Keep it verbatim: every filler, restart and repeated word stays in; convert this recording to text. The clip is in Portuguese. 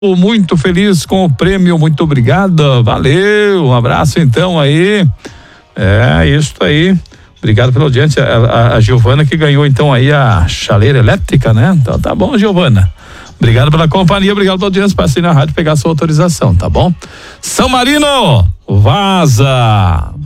Muito feliz com o prêmio, muito obrigado, valeu, um abraço então aí, é isso aí, obrigado pela audiência, a, a, a Giovana que ganhou então aí a chaleira elétrica, né? Então tá bom, Giovana, obrigado pela companhia, obrigado pela audiência, passei na rádio pegar a sua autorização, tá bom? São Marino, vaza!